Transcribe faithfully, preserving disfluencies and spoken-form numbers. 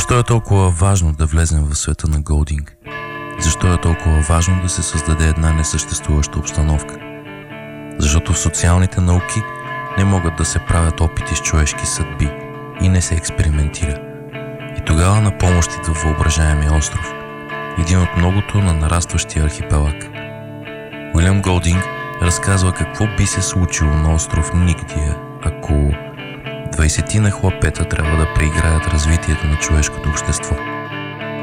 Защо е толкова важно да влезем в света на Golding? Защо е толкова важно да се създаде една несъществуваща обстановка? Защото в социалните науки не могат да се правят опити с човешки съдби и не се експериментира. И тогава на помощ идва въображаемия остров, един от многото на нарастващия архипелаг. Уилям Голдинг разказва какво би се случило на остров Нигдия, ако двайсетина хлапета трябва да преиграят развитието на човешкото общество.